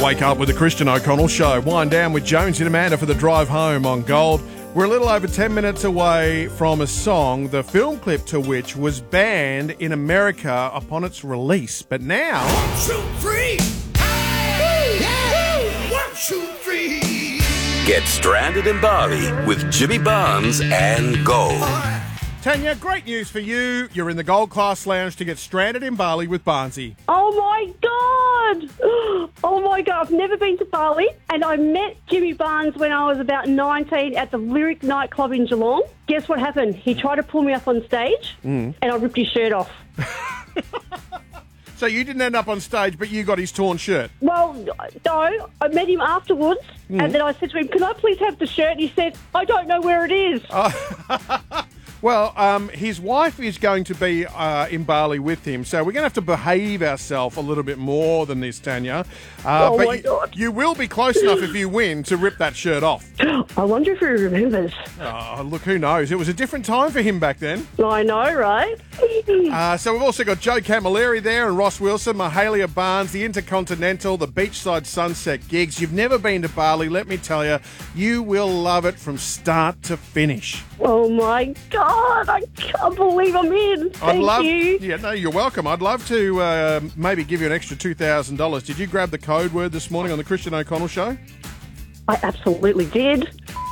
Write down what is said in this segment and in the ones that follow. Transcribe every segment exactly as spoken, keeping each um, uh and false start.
Wake up with the Christian O'Connell Show. Wind down with Jones and Amanda for the drive home on Gold. We're a little over ten minutes away from a song, the film clip to which was banned in America upon its release. But now... One, two, three! Hey! Yeah! One, two, three! Get stranded in Bali with Jimmy Barnes and Gold. Tanya, great news for you. You're in the Gold Class Lounge to get stranded in Bali with Barnesy. Oh, my God. Oh, my God. I've never been to Bali, and I met Jimmy Barnes when I was about nineteen at the Lyric nightclub in Geelong. Guess what happened? He tried to pull me up on stage, mm. and I ripped his shirt off. So you didn't end up on stage, but you got his torn shirt? Well, no. I met him afterwards, mm. and then I said to him, can I please have the shirt? And he said, I don't know where it is. Oh. Well, um, his wife is going to be uh, in Bali with him, so we're going to have to behave ourselves a little bit more than this, Tanya. Uh, oh, but my God. You, you will be close enough if you win to rip that shirt off. I wonder if he remembers. Oh, look, who knows? It was a different time for him back then. I know, right? uh, so we've also got Joe Camilleri there and Ross Wilson, Mahalia Barnes, the Intercontinental, the Beachside Sunset gigs. You've never been to Bali, let me tell you, you will love it from start to finish. Oh, my God. I can't believe I'm in. Thank I'd love, you. Yeah, no, you're welcome. I'd love to uh, maybe give you an extra two thousand dollars. Did you grab the code word this morning on the Christian O'Connell Show? I absolutely did.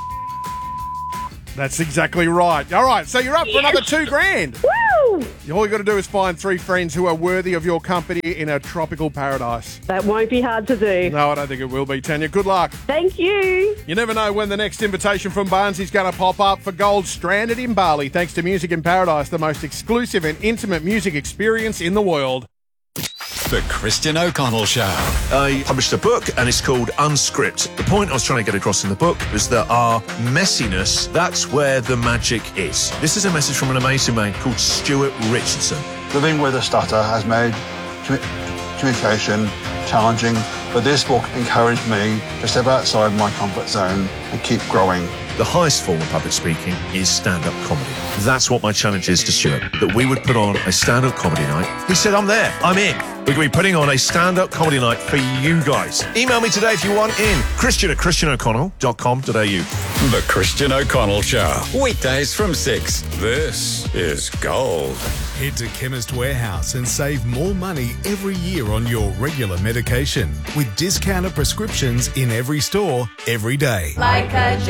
That's exactly right. All right, so you're up yes. for another two grand. Woo! All you got to do is find three friends who are worthy of your company in a tropical paradise. That won't be hard to do. No, I don't think it will be, Tanya. Good luck. Thank you. You never know when the next invitation from Barnesy's going to pop up for Gold stranded in Bali, thanks to Music in Paradise, the most exclusive and intimate music experience in the world. The Christian O'Connell Show. I published a book and it's called Unscript. The point I was trying to get across in the book was that our messiness, that's where the magic is. This is a message from an amazing man called Stuart Richardson. Living with a stutter has made commu- communication challenging, but this book encouraged me to step outside my comfort zone and keep growing. The highest form of public speaking is stand-up comedy. That's what my challenge is to Stuart, that we would put on a stand-up comedy night. He said, I'm there, I'm in. We're going to be putting on a stand-up comedy night for you guys. Email me today if you want in. Christian at christian o'connell dot com dot a u. The Christian O'Connell Show. Weekdays from six. This is Gold. Head to Chemist Warehouse and save more money every year on your regular medication with discounted prescriptions in every store, every day. Like a